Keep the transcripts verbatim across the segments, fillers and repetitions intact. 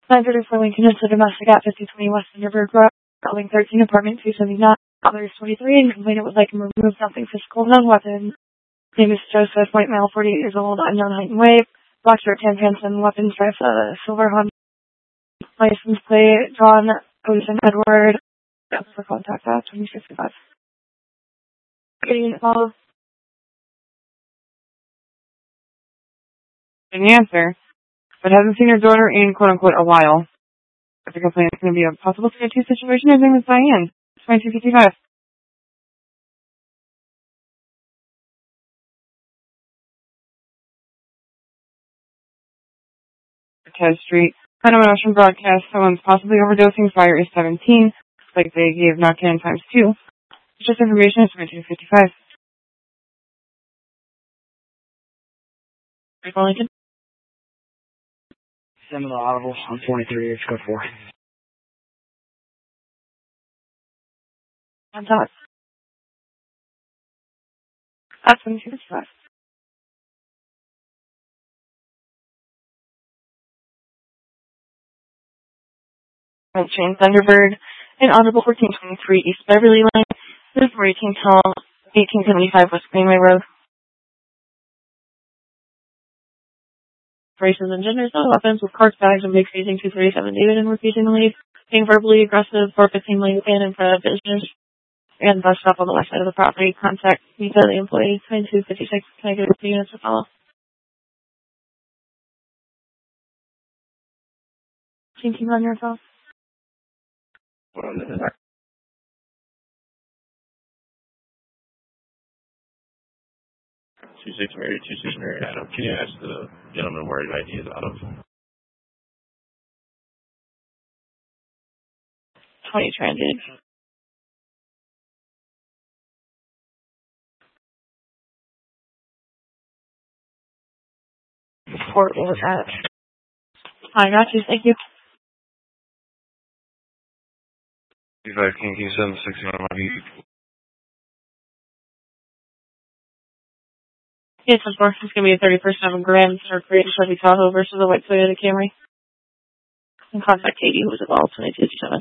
nine thirty-four Lincoln is the domestic at fifty twenty West Thunderbird Road, building thirteen, apartment two seventy-nine, others twenty-three, and complainant would like him remove something physical, no weapon. Name is Joseph, white male, forty-eight years old, unknown height and weight, black shirt, tan pants, and weapons, drives a silver Honda license plate, John Ocean Edward, for contact at twenty sixty-five. Getting it all. And the answer, but hasn't seen her daughter in quote-unquote a while. But the complaint is going to be a possible tier two situation. His name is Diane, twenty-two fifty-five. Cortez Street, Panama Ocean broadcast, someone's possibly overdosing, fire is seventeen, like they gave Narcan times two. Just information is twenty-two fifty-five. Lincoln? Similar audible on twenty-three, it's code four. On top. That's twenty-two fifty-five. Chain Thunderbird, and Audible fourteen twenty-three East Beverly Lane, this is eighteen seventy-five West Greenway Road. Races and genders, no weapons, with carts, bags, and big facing two thirty-seven David and refusing to leave, being verbally aggressive, four fifteen Lane Fan in front of business, and bus stop on the west side of the property. Contact Mika, the employee, twenty-two fifty-six. Can I get a few units to follow? Thinking on your phone? two six Mary, two six Mary Adam. Can you ask the gentleman where his I D is out of? twenty Transit. Port, what was that? I got you, thank you. five King King seven six nine one eight. Yes, of course, it's going to be a thirty percent Grand or Great Chevy Tahoe versus a white Toyota Camry. And contact Katie, who was involved, twenty-two fifty-seven.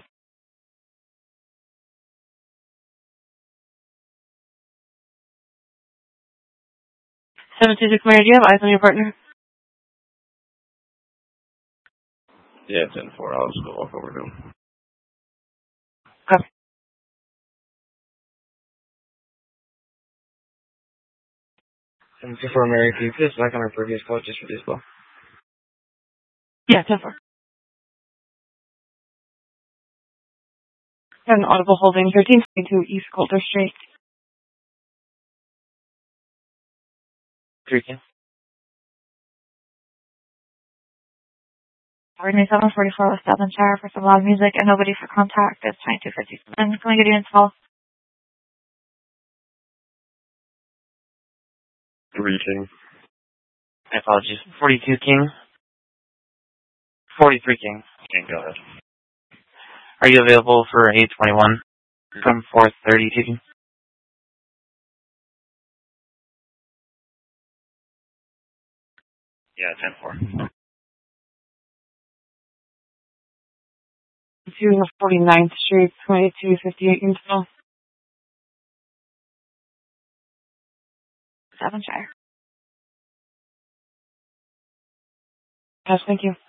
seven two six Mary, do you have eyes on your partner? Yeah, ten four. I'll just go walk over to him. Okay. seven two four Mary, can you put us back on our previous call just for this call? Yeah, ten four. Got an Audible holding thirteen twenty-two East Coulter Street. three King. seven forty-four West Devonshire for some loud music and nobody for contact. It's twenty-two fifty-seven. Can we get you in call? three King. My apologies. forty-two King. forty-three King. Okay, go ahead. Are you available for eight twenty-one from four thirty-two? Yeah, ten four. To forty-ninth Street, twenty-two fifty-eight Intel. Devonshire. Yes, thank you.